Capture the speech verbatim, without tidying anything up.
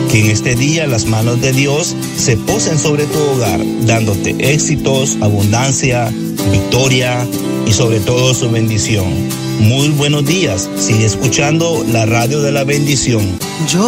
Que en este día las manos de Dios se posen sobre tu hogar, dándote éxitos, abundancia, victoria y sobre todo su bendición. Muy buenos días. Sigue escuchando la radio de la bendición. Yo